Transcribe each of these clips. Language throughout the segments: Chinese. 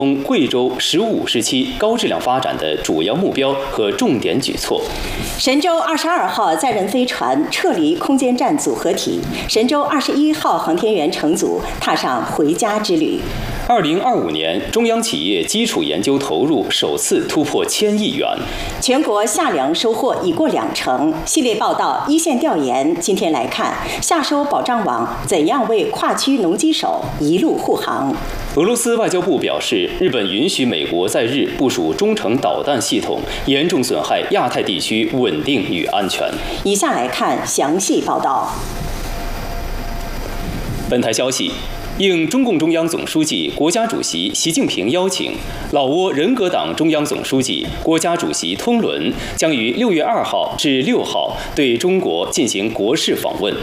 贵州“十五”时期高质量发展的主要目标和重点举措。 神舟22号载人飞船撤离空间站组合体，神舟21号航天员乘组踏上回家之旅。 2025年，中央企业基础研究投入首次突破1000亿元。 全国夏粮收获已过20%。系列报道一线调研，今天来看夏收保障网怎样为跨区农机手一路护航。 俄罗斯外交部表示，日本允许美国在日部署中程导弹系统，严重损害亚太地区稳定与安全。 以下来看详细报道。 本台消息，应中共中央总书记、国家主席习近平邀请，老挝人格党中央总书记、国家主席通伦将于6月2号至6号对中国进行国事访问。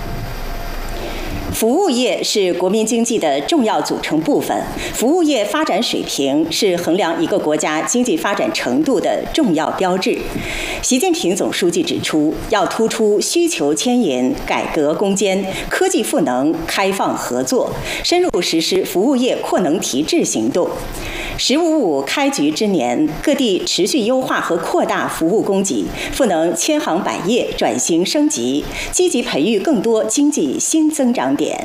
服务业是国民经济的重要组成部分，服务业发展水平是衡量一个国家经济发展程度的重要标志。习近平总书记指出，要突出需求牵引、改革攻坚、科技赋能、开放合作，深入实施服务业扩能提质行动。“15+5”开局之年，各地持续优化和扩大服务供给，赋能千行百业转型升级，积极培育更多经济新增长点。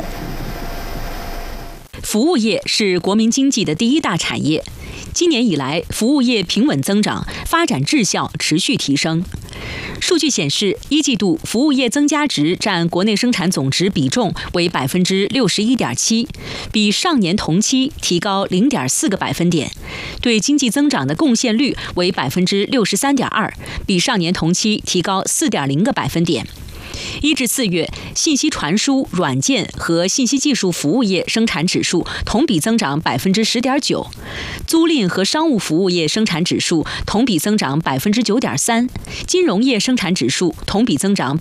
服务业是国民经济的第一大产业。今年以来，服务业平稳增长，发展质效持续提升。数据显示，一季度服务业增加值占国内生产总值比重为61.7%，比上年同期提高0.4个百分点，对经济增长的贡献率为63.2%，比上年同期提高4.0个百分点。1至4月，信息传输、软件和信息技术服务业生产指数同比增长10.9%，租赁和商务服务业生产指数同比增长9.3%，金融业生产指数同比增长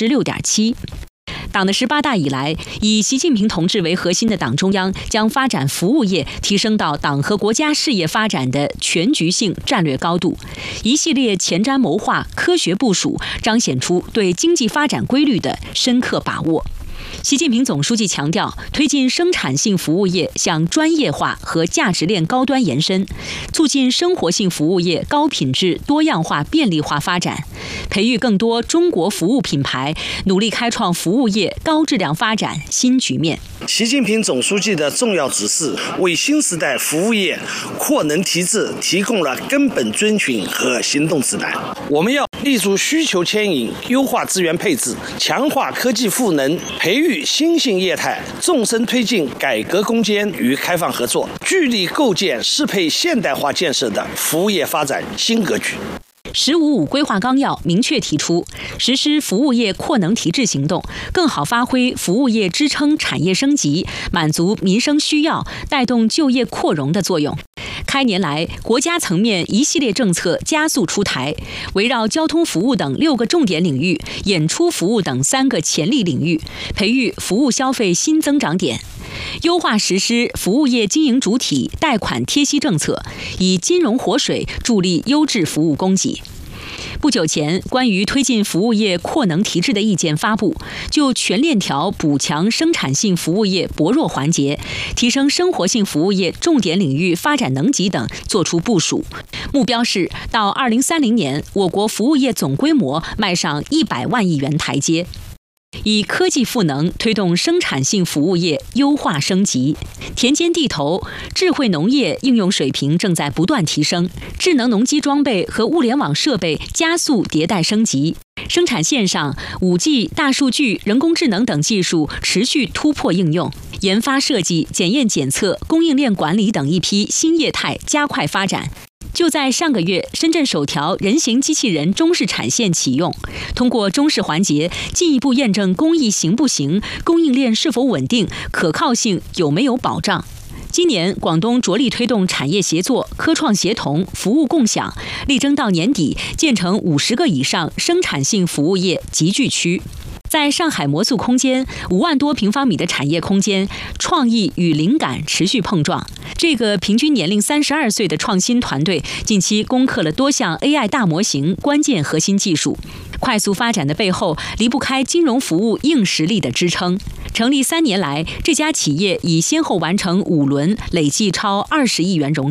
6.7%。党的18大以来，以习近平同志为核心的党中央将发展服务业提升到党和国家事业发展的全局性战略高度，一系列前瞻谋划、科学部署，彰显出对经济发展规律的深刻把握。习近平总书记强调，推进生产性服务业向专业化和价值链高端延伸，促进生活性服务业高品质、多样化、便利化发展，培育更多中国服务品牌，努力开创服务业高质量发展新局面。 习近平总书记的重要指示，为新时代服务业扩能提质提供了根本遵循和行动指南。我们要立足需求牵引，优化资源配置，强化科技赋能，培育新兴业态，纵深推进改革攻坚与开放合作，聚力构建适配现代化建设的服务业发展新格局。 “15+5”规划纲要明确提出，实施服务业扩能提质行动，更好发挥服务业支撑产业升级、满足民生需要、带动就业扩容的作用。开年来，国家层面一系列政策加速出台，围绕交通服务等6个重点领域、演出服务等3个潜力领域，培育服务消费新增长点。优化实施服务业经营主体贷款贴息政策，以金融活水助力优质服务供给。不久前，关于推进服务业扩能提质的意见发布，就全链条补强生产性服务业薄弱环节，提升生活性服务业重点领域发展能级等作出部署。目标是到2030年，我国服务业总规模迈上100万亿元台阶。以科技赋能推动生产性服务业优化升级，田间地头智慧农业应用水平正在不断提升，智能农机装备和物联网设备加速迭代升级，生产线上 5G、大数据、人工智能等技术持续突破应用，研发设计、检验检测、供应链管理等一批新业态加快发展。就在上个月，深圳首条人形机器人中式产线启用，通过中式环节进一步验证工艺行不行、供应链是否稳定、可靠性有没有保障。今年，广东着力推动产业协作、科创协同、服务共享，力争到年底建成50个以上生产性服务业集聚区。在上海魔素空间5万多平方米的产业空间，创意与灵感持续碰撞。这个平均年龄32岁的创新团队，近期攻克了多项 AI 大模型关键核心技术。快速发展的背后，离不开金融服务硬实力的支撑。成立3年来，这家企业已先后完成5轮，累计超20亿元融资。